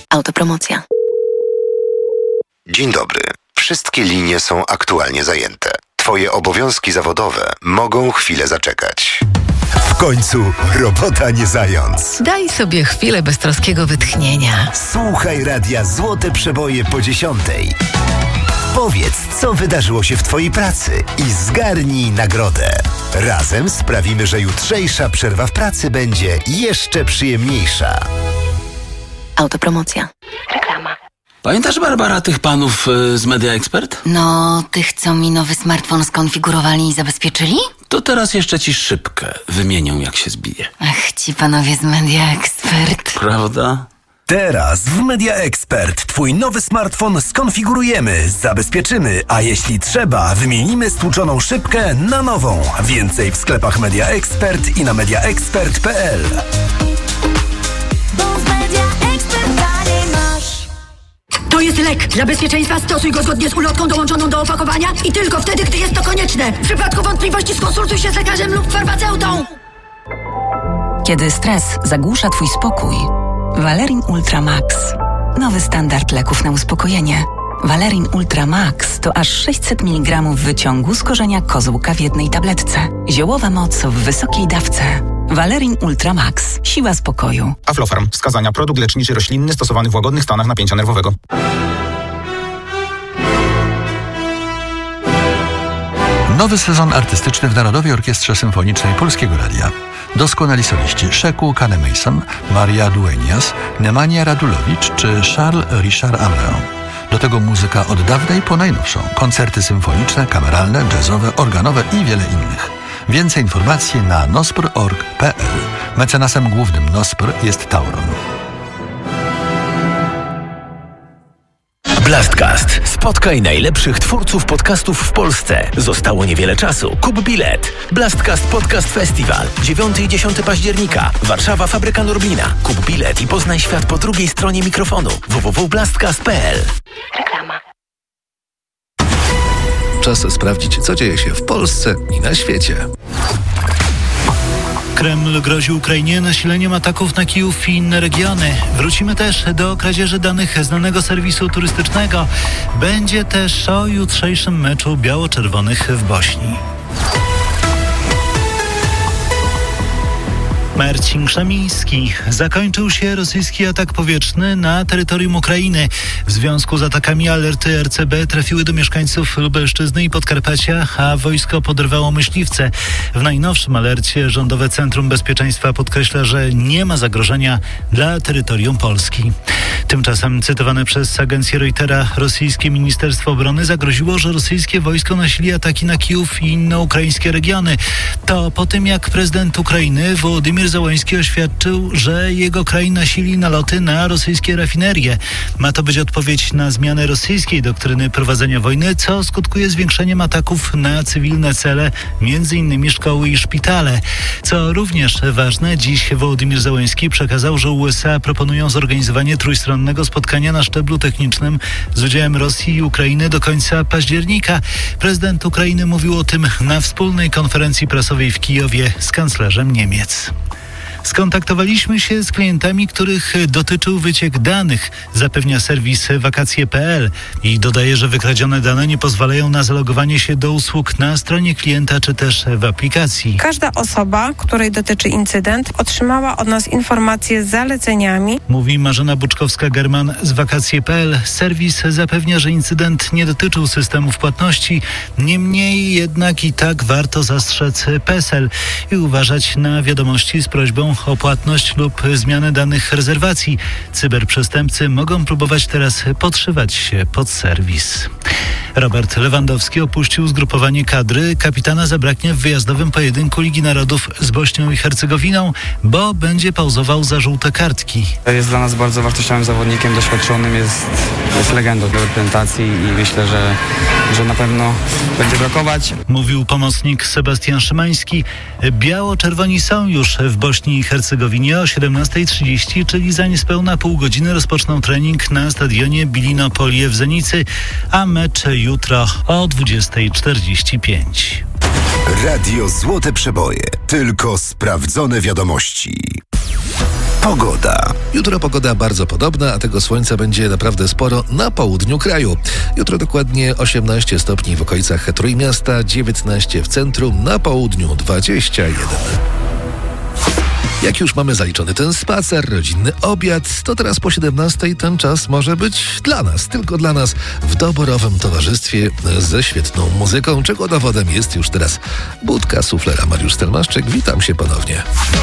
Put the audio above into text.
Autopromocja. Dzień dobry. Wszystkie linie są aktualnie zajęte. Twoje obowiązki zawodowe mogą chwilę zaczekać. W końcu robota nie zając. Daj sobie chwilę beztroskiego wytchnienia. Słuchaj radia Złote Przeboje po 10:00. Powiedz, co wydarzyło się w Twojej pracy i zgarnij nagrodę. Razem sprawimy, że jutrzejsza przerwa w pracy będzie jeszcze przyjemniejsza. Autopromocja. Reklama. Pamiętasz, Barbara, tych panów z Media Expert? No, tych, co mi nowy smartfon skonfigurowali i zabezpieczyli? To teraz jeszcze ci szybkę wymienią, jak się zbije. Ach, ci panowie z Media Expert. Prawda? Teraz w Media Expert Twój nowy smartfon skonfigurujemy, zabezpieczymy, a jeśli trzeba, wymienimy stłuczoną szybkę na nową. Więcej w sklepach Media Expert i na mediaexpert.pl. To jest lek. Dla bezpieczeństwa stosuj go zgodnie z ulotką dołączoną do opakowania i tylko wtedy, gdy jest to konieczne. W przypadku wątpliwości skonsultuj się z lekarzem lub farmaceutą. Kiedy stres zagłusza Twój spokój, Valerin Ultra Max. Nowy standard leków na uspokojenie. Valerin Ultra Max to aż 600 mg wyciągu z korzenia kozłka w jednej tabletce. Ziołowa moc w wysokiej dawce. Valerin Ultra Max. Siła spokoju. Aflofarm. Wskazania: produkt leczniczy roślinny stosowany w łagodnych stanach napięcia nerwowego. Nowy sezon artystyczny w Narodowej Orkiestrze Symfonicznej Polskiego Radia. Doskonali soliści Sheku Kane-Mason, Maria Dueñas, Nemanja Radulowicz czy Charles Richard Améon. Do tego muzyka od dawnej po najnowszą. Koncerty symfoniczne, kameralne, jazzowe, organowe i wiele innych. Więcej informacji na nospr.org.pl. Mecenasem głównym Nospr jest Tauron. Blastcast. Spotkaj najlepszych twórców podcastów w Polsce. Zostało niewiele czasu. Kup bilet. Blastcast Podcast Festival. 9 i 10 października. Warszawa, Fabryka Norblina. Kup bilet i poznaj świat po drugiej stronie mikrofonu. www.blastcast.pl. Reklama. Czas sprawdzić, co dzieje się w Polsce i na świecie. Kreml grozi Ukrainie nasileniem ataków na Kijów i inne regiony. Wrócimy też do kradzieży danych znanego serwisu turystycznego. Będzie też o jutrzejszym meczu biało-czerwonych w Bośni. Marcin Krzemiński. Zakończył się rosyjski atak powietrzny na terytorium Ukrainy. W związku z atakami alerty RCB trafiły do mieszkańców Lubelszczyzny i Podkarpacia, a wojsko podrywało myśliwce. W najnowszym alercie Rządowe Centrum Bezpieczeństwa podkreśla, że nie ma zagrożenia dla terytorium Polski. Tymczasem cytowane przez agencję Reutera rosyjskie Ministerstwo Obrony zagroziło, że rosyjskie wojsko nasili ataki na Kijów i inne ukraińskie regiony. To po tym, jak prezydent Ukrainy Wołodymyr Zełenski oświadczył, że jego kraj nasili naloty na rosyjskie rafinerie. Ma to być odpowiedź na zmianę rosyjskiej doktryny prowadzenia wojny, co skutkuje zwiększeniem ataków na cywilne cele, m.in. szkoły i szpitale. Co również ważne, dziś Wołodymyr Zełenski przekazał, że USA proponują zorganizowanie trójstronnego spotkania na szczeblu technicznym z udziałem Rosji i Ukrainy do końca października. Prezydent Ukrainy mówił o tym na wspólnej konferencji prasowej w Kijowie z kanclerzem Niemiec. Skontaktowaliśmy się z klientami, których dotyczył wyciek danych, zapewnia serwis wakacje.pl i dodaje, że wykradzione dane nie pozwalają na zalogowanie się do usług na stronie klienta czy też w aplikacji. Każda osoba, której dotyczy incydent, otrzymała od nas informacje z zaleceniami. Mówi Marzena Buczkowska-German z wakacje.pl. Serwis zapewnia, że incydent nie dotyczył systemów płatności, niemniej jednak i tak warto zastrzec PESEL i uważać na wiadomości z prośbą o płatność lub zmianę danych rezerwacji. Cyberprzestępcy mogą próbować teraz podszywać się pod serwis. Robert Lewandowski opuścił zgrupowanie kadry. Kapitana zabraknie w wyjazdowym pojedynku Ligi Narodów z Bośnią i Hercegowiną, bo będzie pauzował za żółte kartki. Jest dla nas bardzo wartościowym zawodnikiem, doświadczonym, jest legendą do reprezentacji i myślę, że na pewno będzie brakować. Mówił pomocnik Sebastian Szymański. Biało-czerwoni są już w Bośni i Hercegowinie o 17:30, czyli za niespełna pół godziny rozpoczną trening na stadionie Bilino Polje w Zenicy, a mecz jutro o 20:45. Radio Złote Przeboje. Tylko sprawdzone wiadomości. Pogoda. Jutro pogoda bardzo podobna, a tego słońca będzie naprawdę sporo na południu kraju. Jutro dokładnie 18 stopni w okolicach Trójmiasta, 19 w centrum, na południu 21. Jak już mamy zaliczony ten spacer, rodzinny obiad, to teraz po 17 ten czas może być dla nas, tylko dla nas, w doborowym towarzystwie ze świetną muzyką, czego dowodem jest już teraz budka suflera Mariusz Stelmaszczyk. Witam się ponownie.